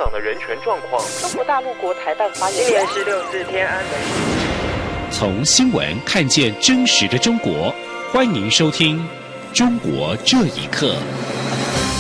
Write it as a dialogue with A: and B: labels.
A: 港的人权状况。
B: 中国大陆国台办发言人。
C: 今年是64天安门。
D: 从新闻看见真实的中国，欢迎收听《中国这一刻》。